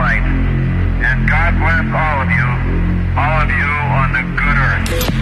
night. And God bless all of you on the good earth.